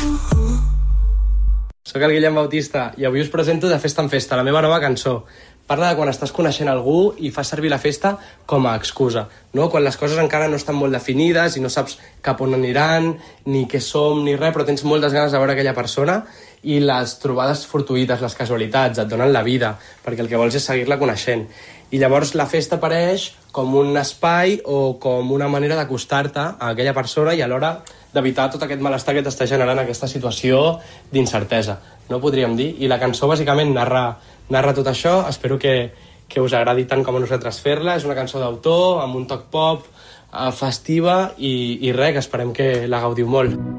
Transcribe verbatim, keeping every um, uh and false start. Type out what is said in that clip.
Soc el Guillem Bautista i avui us presento De Festa en Festa, la meva nova cançó. Parla de quan estàs coneixent algú i fas servir la festa com a excusa, no? Quan les coses encara no estan molt definides i no saps cap on aniran, ni què som, ni res, però tens moltes ganes de veure aquella persona i les trobades fortuïtes, les casualitats, et donen la vida, perquè el que vols és seguir-la coneixent. I llavors la festa apareix com un espai o com una manera d'acostar-te a aquella persona i alhora d'evitar tot aquest malestar que t'està generant aquesta situació d'incertesa, no podríem dir? I la cançó bàsicament narra, narra tot això, espero que, que us agradi tant com a nosaltres fer-la. És una cançó d'autor, amb un toc pop, eh, festiva i, i res, que esperem que la gaudiu molt.